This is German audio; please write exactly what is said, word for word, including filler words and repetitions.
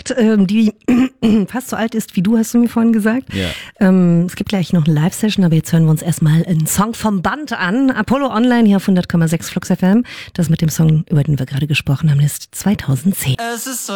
Band, ähm, die fast so alt ist wie du, hast du mir vorhin gesagt. Ja. Ähm, es gibt gleich noch eine Live-Session, aber jetzt hören wir uns erstmal einen Song vom Band an. Apollo Online hier auf hundert Komma sechs Flux F M. Das mit dem Song, über den wir gerade gesprochen haben, ist zweitausendzehn. Es ist so